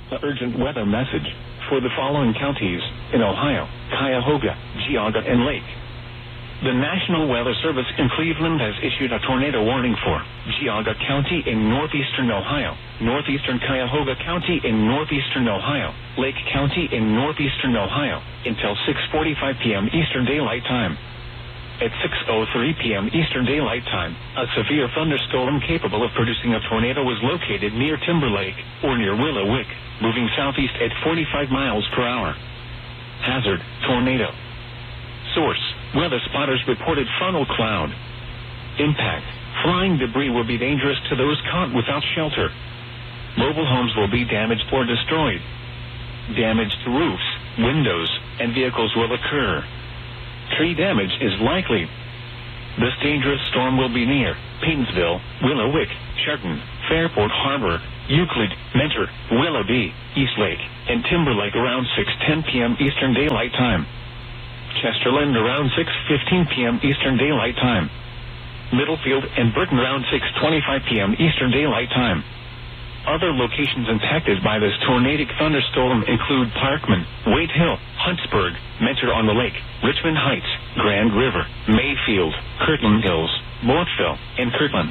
An urgent weather message for the following counties in Ohio: Cuyahoga, Geauga, and Lake. The National Weather Service in Cleveland has issued a tornado warning for Geauga County in northeastern Ohio, northeastern Cuyahoga County in northeastern Ohio, Lake County in northeastern Ohio, until 6:45 p.m. Eastern Daylight Time. At 6:03 p.m. Eastern Daylight Time, a severe thunderstorm capable of producing a tornado was located near Timberlake, or near Willow Wick, moving southeast at 45 miles per hour. Hazard: tornado. Source: weather spotters reported funnel cloud. Impact: flying debris will be dangerous to those caught without shelter. Mobile homes will be damaged or destroyed. Damage to roofs, windows, and vehicles will occur. Tree damage is likely. This dangerous storm will be near Paynesville, Willow Wick, Shelton, Fairport Harbor, Euclid, Mentor, Willoughby, Eastlake, and Timberlake around 6:10 p.m. Eastern Daylight Time. Chesterland around 6:15 p.m. Eastern Daylight Time. Middlefield and Burton around 6:25 p.m. Eastern Daylight Time. Other locations impacted by this tornadic thunderstorm include Parkman, Wade Hill, Huntsburg, Mentor on the Lake, Richmond Heights, Grand River, Mayfield, Kirtland Hills, Mortville, and Kirtland.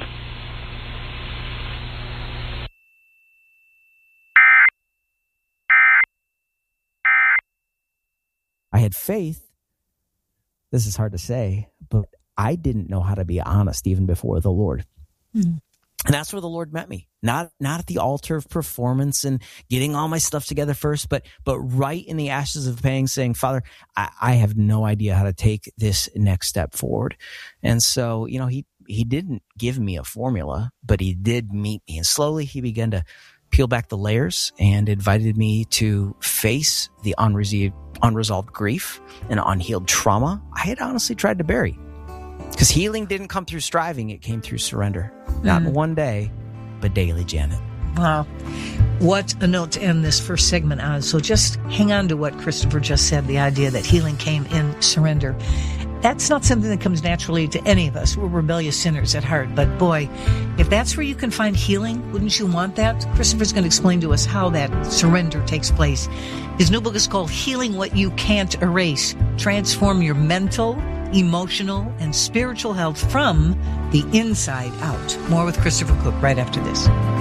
I had faith. This is hard to say, but I didn't know how to be honest even before the Lord. Mm. And that's where the Lord met me. Not at the altar of performance and getting all my stuff together first, but right in the ashes of pain, saying, Father, I have no idea how to take this next step forward. And so, he didn't give me a formula, but he did meet me. And slowly he began to peel back the layers and invited me to face the unresolved grief and unhealed trauma I had honestly tried to bury. Because healing didn't come through striving, it came through surrender. Not in one day, but daily, Janet. Wow. What a note to end this first segment on. So just hang on to what Christopher just said, the idea that healing came in surrender. That's not something that comes naturally to any of us. We're rebellious sinners at heart. But boy, if that's where you can find healing, wouldn't you want that? Christopher's going to explain to us how that surrender takes place. His new book is called Healing What You Can't Erase. Transform your mental, emotional, and spiritual health from the inside out. More with Christopher Cook right after this.